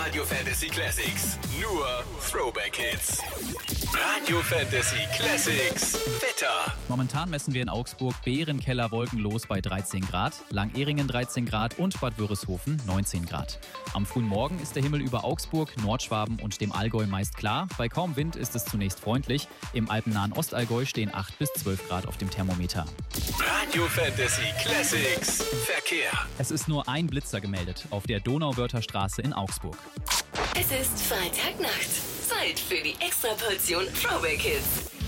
Radio Fantasy Classics. Nur Throwback Hits. Radio Fantasy Classics. Wetter. Momentan messen wir in Augsburg Bärenkeller wolkenlos bei 13 Grad, Langehringen 13 Grad und Bad Wörishofen 19 Grad. Am frühen Morgen ist der Himmel über Augsburg, Nordschwaben und dem Allgäu meist klar. Bei kaum Wind ist es zunächst freundlich. Im alpennahen Ostallgäu stehen 8 bis 12 Grad auf dem Thermometer. Radio Fantasy Classics. Verkehr. Es ist nur ein Blitzer gemeldet auf der Donauwörther Straße in Augsburg. Es ist Freitagnacht. Zeit für die Extraportion Throwback Hits.